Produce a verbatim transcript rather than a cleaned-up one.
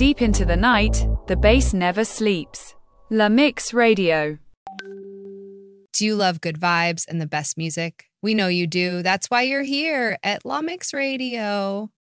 Deep into the night, the bass never sleeps. La Mix Radio. Do you love good vibes and the best music? We know you do. That's why you're here at La Mix Radio.